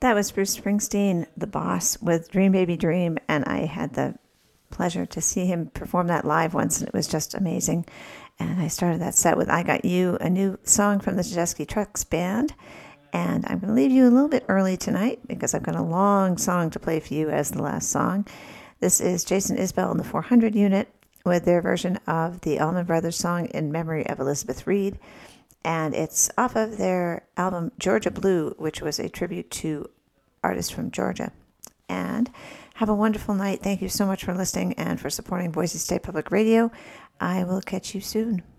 That was Bruce Springsteen, the boss, with Dream Baby Dream, and I had the pleasure to see him perform that live once, and it was just amazing. And I started that set with I Got You, a new song from the Tedeschi Trucks Band. And I'm going to leave you a little bit early tonight because I've got a long song to play for you as the last song. This is Jason Isbell and the 400 Unit with their version of the Allman Brothers song In Memory of Elizabeth Reed. And it's off of their album Georgia Blue, which was a tribute to artists from Georgia. And have a wonderful night. Thank you so much for listening and for supporting Boise State Public Radio. I will catch you soon.